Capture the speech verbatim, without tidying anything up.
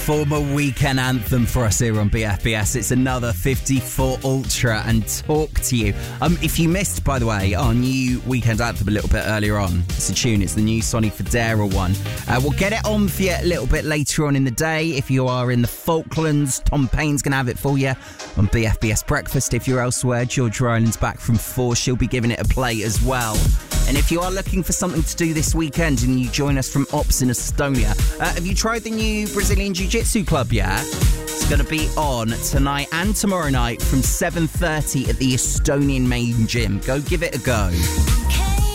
Former weekend anthem for us here on B F B S. It's another fifty-four Ultra and Talk to You. Um, if you missed, by the way, our new weekend anthem a little bit earlier on, it's a tune. It's the new Sonny Fodera one. Uh, we'll get it on for you a little bit later on in the day. If you are in the Falklands, Tom Payne's going to have it for you on B F B S Breakfast. If you're elsewhere, Georgia Island's back from four. She'll be giving it a play as well. And if you are looking for something to do this weekend and you join us from Ops in Estonia, uh, have you tried the new Brazilian Jiu-Jitsu club yet? It's going to be on tonight and tomorrow night from seven thirty at the Estonian main gym. Go give it a go.